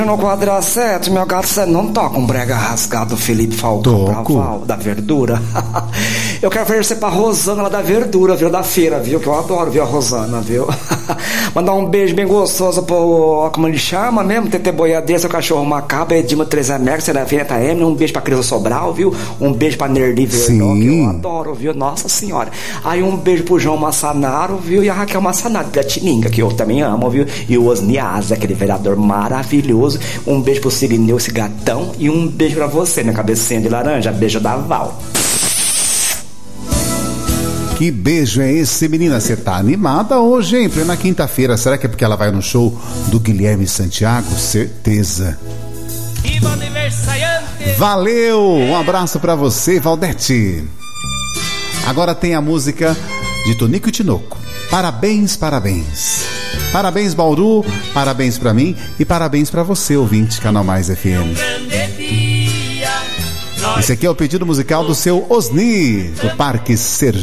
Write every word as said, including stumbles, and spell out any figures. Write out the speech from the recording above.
No quadra sete, meu gato, você não toca um brega rasgado Felipe Falcão Braval, da Verdura? Eu quero oferecer pra Rosana lá da Verdura, viu? Da feira, viu? Que eu adoro, viu? A Rosana, viu? Mandar um beijo bem gostoso pro, como ele chama mesmo? T T Boiadeira, seu cachorro macabro, Edima três América, Serafina M. Um beijo pra Crisa Sobral, viu? Um beijo pra Nerli Verdão, que eu adoro, viu? Nossa Senhora. Aí um beijo pro João Massanaro, viu? E a Raquel Massanaro, da Tininga, que eu também amo, viu? E o Osniasa, aquele vereador maravilhoso. Um beijo pro Sirineu, esse gatão. E um beijo pra você, minha cabecinha de laranja. Beijo da Val. Que beijo é esse, menina? Você tá animada hoje, hein? Plena quinta-feira. Será que é porque ela vai no show do Guilherme Santiago? Certeza. Valeu! Um abraço pra você, Valdete. Agora tem a música de Tonico e Tinoco. Parabéns, parabéns. Parabéns, Bauru, parabéns pra mim e parabéns pra você, ouvinte, Canal Mais F M. Esse aqui é o pedido musical do seu Osni, do Parque Sergipe.